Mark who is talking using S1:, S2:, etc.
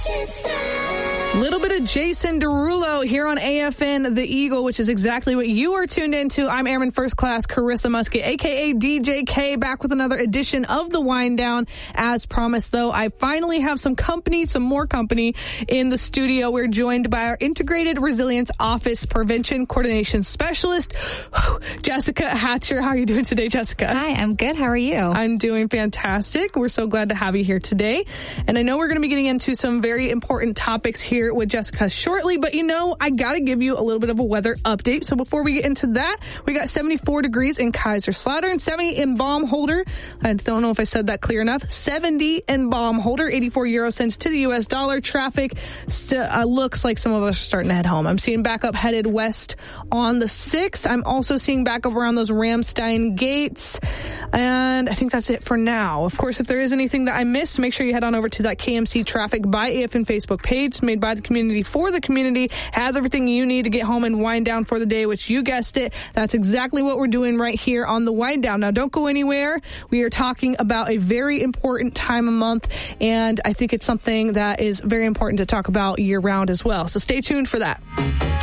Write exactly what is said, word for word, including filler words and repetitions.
S1: Little bit of Jason Derulo here on A F N The Eagle, which is exactly what you are tuned into. I'm Airman First Class Carissa Musket, a k a. D J K, back with another edition of The Wind Down. As promised, though, I finally have some company, some more company in the studio. We're joined by our Integrated Resilience Office Prevention Coordination Specialist, Jessica Hatcher. How are you doing today, Jessica?
S2: Hi, I'm good. How are you?
S1: I'm doing fantastic. We're so glad to have you here today. And I know we're going to be getting into some very important topics here with Jessica shortly, but you know, I got to give you a little bit of a weather update. So before we get into that, we got seventy-four degrees in Kaiserslautern, seventy in Baumholder. I don't know if I said that clear enough. seventy in Baumholder, eighty-four euro cents to the U S dollar. Traffic st- uh, looks like some of us are starting to head home. I'm seeing backup headed west on the sixth. I'm also seeing backup around those Ramstein gates. And I think that's it for now. Of course, if there is anything that I missed, make sure you head on over to that K M C Traffic by A F N Facebook page, made by the community for the community. Has everything you need to get home and wind down for the day, which you guessed it. That's exactly what we're doing right here on the Wind Down. Now, don't go anywhere. We are talking about a very important time of month, and I think it's something that is very important to talk about year round as well. So stay tuned for that.